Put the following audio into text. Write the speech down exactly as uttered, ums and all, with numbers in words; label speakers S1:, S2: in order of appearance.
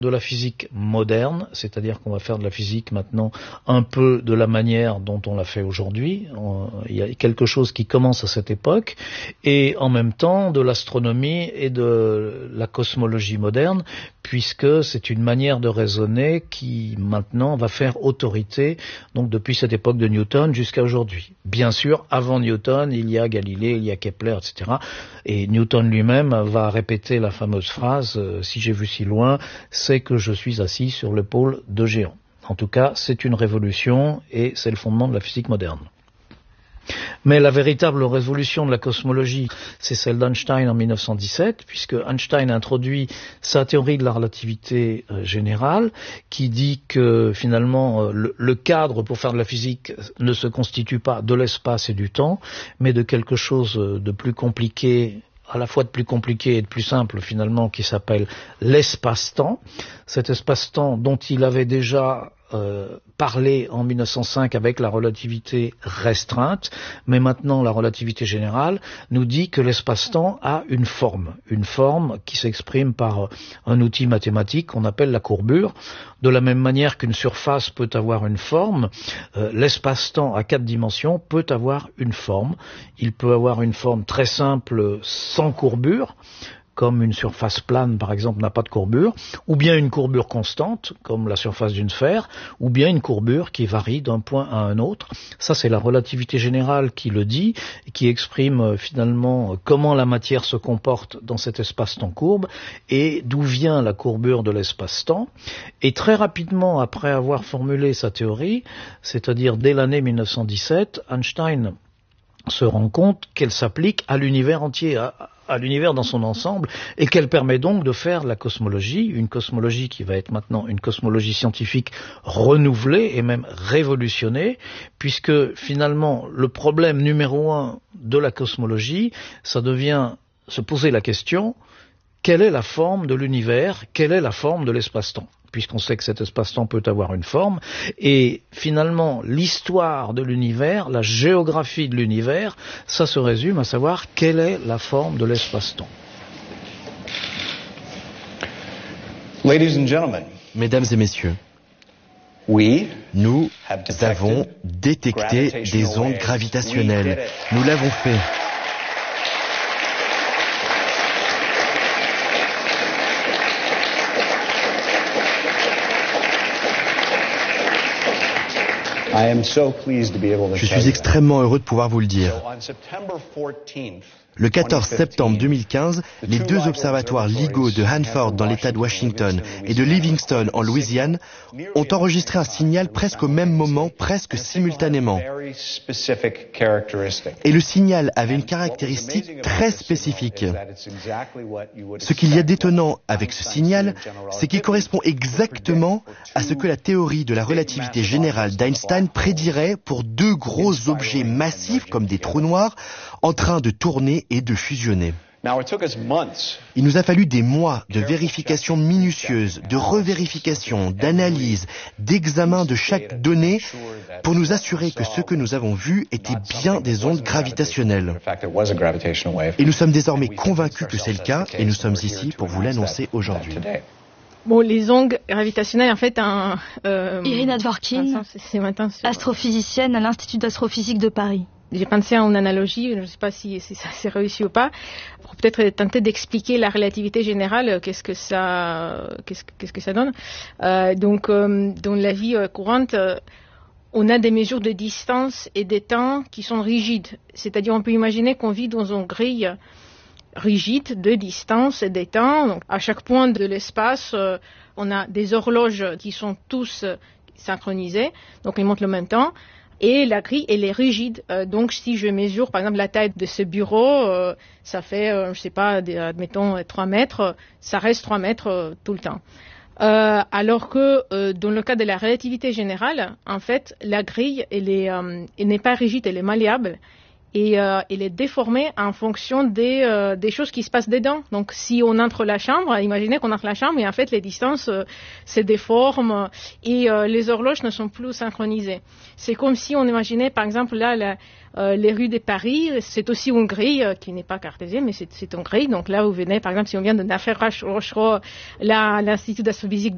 S1: de la physique moderne, c'est-à-dire qu'on va faire de la physique maintenant un peu de la manière dont on l'a fait aujourd'hui. Il y a quelque chose qui commence à cette époque, et en même temps de l'astronomie et de la cosmologie moderne, puisque c'est une manière de raisonner qui maintenant va faire autorité, donc depuis cette époque de Newton jusqu'à aujourd'hui. Bien sûr, avant Newton, il y a Galilée, il y a Kepler, et cetera. Et Newton lui-même va répéter la fameuse phrase euh, « Si j'ai vu si loin, c'est que je suis assis sur l'épaule de géants ». En tout cas, c'est une révolution et c'est le fondement de la physique moderne. Mais la véritable révolution de la cosmologie, c'est celle d'Einstein en mille neuf cent dix-sept, puisque Einstein introduit sa théorie de la relativité euh, générale, qui dit que finalement euh, le, le cadre pour faire de la physique ne se constitue pas de l'espace et du temps, mais de quelque chose de plus compliqué, à la fois de plus compliqué et de plus simple finalement, qui s'appelle l'espace-temps. Cet espace-temps dont il avait déjà euh, parlé en mille neuf cent cinq avec la relativité restreinte, mais maintenant la relativité générale nous dit que l'espace-temps a une forme, une forme qui s'exprime par un outil mathématique qu'on appelle la courbure. De la même manière qu'une surface peut avoir une forme, euh, l'espace-temps à quatre dimensions peut avoir une forme. Il peut avoir une forme très simple sans courbure, comme une surface plane par exemple n'a pas de courbure, ou bien une courbure constante, comme la surface d'une sphère, ou bien une courbure qui varie d'un point à un autre. Ça, c'est la relativité générale qui le dit, et qui exprime euh, finalement comment la matière se comporte dans cet espace-temps courbe, et d'où vient la courbure de l'espace-temps. Et très rapidement, après avoir formulé sa théorie, c'est-à-dire dès l'année mille neuf cent dix-sept, Einstein se rend compte qu'elle s'applique à l'univers entier, à, à l'univers dans son ensemble, et qu'elle permet donc de faire la cosmologie, une cosmologie qui va être maintenant une cosmologie scientifique renouvelée et même révolutionnée, puisque finalement le problème numéro un de la cosmologie, ça devient se poser la question, quelle est la forme de l'univers, quelle est la forme de l'espace-temps ? Puisqu'on sait que cet espace-temps peut avoir une forme, et finalement l'histoire de l'univers, la géographie de l'univers, ça se résume à savoir quelle est la forme de l'espace-temps.
S2: Ladies and gentlemen,
S3: Mesdames et messieurs,
S2: we
S3: nous avons détecté des ondes gravitationnelles. Nous l'avons fait. Je suis extrêmement heureux de pouvoir vous le dire. Le quatorze septembre deux mille quinze, les deux observatoires LIGO de Hanford dans l'État de Washington et de Livingston en Louisiane ont enregistré un signal presque au même moment, presque simultanément. Et le signal avait une caractéristique très spécifique. Ce qu'il y a d'étonnant avec ce signal, c'est qu'il correspond exactement à ce que la théorie de la relativité générale d'Einstein prédirait pour deux gros objets massifs comme des trous noirs en train de tourner et de fusionner. Il nous a fallu des mois de vérification minutieuse, de revérification, d'analyse, d'examen de chaque donnée pour nous assurer que ce que nous avons vu était bien des ondes gravitationnelles. Et nous sommes désormais convaincus que c'est le cas et nous sommes ici pour vous l'annoncer aujourd'hui.
S4: Bon, les ondes gravitationnelles, en fait, un...
S5: Euh, Irina Dvorkin, astrophysicienne à l'Institut d'astrophysique de Paris.
S4: J'ai pensé à une analogie, je ne sais pas si, si ça s'est réussi ou pas, pour peut-être tenter d'expliquer la relativité générale, qu'est-ce que ça, qu'est-ce, qu'est-ce que ça donne. Euh, donc, euh, dans la vie courante, euh, on a des mesures de distance et de temps qui sont rigides. C'est-à-dire, on peut imaginer qu'on vit dans une grille rigide de distance et de temps. Donc, à chaque point de l'espace, euh, on a des horloges qui sont tous synchronisées, donc ils montrent le même temps. Et la grille, elle est rigide. Euh, donc, si je mesure, par exemple, la taille de ce bureau, euh, ça fait, euh, je sais pas, des, admettons, trois mètres, ça reste trois mètres euh, tout le temps. Euh, alors que euh, dans le cas de la relativité générale, en fait, la grille, elle est, euh, elle n'est pas rigide, elle est malléable. Et euh, elle est déformée en fonction des, euh, des choses qui se passent dedans. Donc, si on entre la chambre, imaginez qu'on entre la chambre et en fait, les distances euh, se déforment et euh, les horloges ne sont plus synchronisées. C'est comme si on imaginait, par exemple, là, la, euh, les rues de Paris, c'est aussi une grille euh, qui n'est pas cartésienne, mais c'est, c'est une grille. Donc là, vous venez, par exemple, si on vient de Nafer Rochereau, là, à l'Institut d'astrophysique